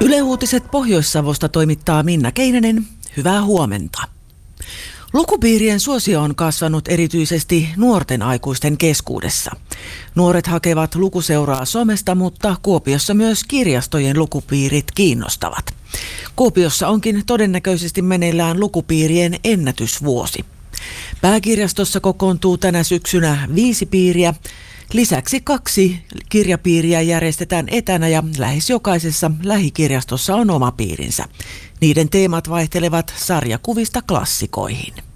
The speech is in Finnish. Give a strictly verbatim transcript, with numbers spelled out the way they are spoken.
Yle Uutiset Pohjois-Savosta toimittaa Minna Keinänen. Hyvää huomenta. Lukupiirien suosio on kasvanut erityisesti nuorten aikuisten keskuudessa. Nuoret hakevat lukuseuraa somesta, mutta Kuopiossa myös kirjastojen lukupiirit kiinnostavat. Kuopiossa onkin todennäköisesti meneillään lukupiirien ennätysvuosi. Pääkirjastossa kokoontuu tänä syksynä viisi piiriä. Lisäksi kaksi kirjapiiriä järjestetään etänä ja lähes jokaisessa lähikirjastossa on oma piirinsä. Niiden teemat vaihtelevat sarjakuvista klassikoihin.